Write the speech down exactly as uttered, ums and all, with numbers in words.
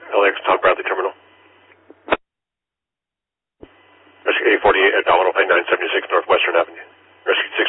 L A X Todd Bradley Terminal. Rescue eight forty-eight at Domino Plane nine seventy-six Northwestern Avenue. Rescue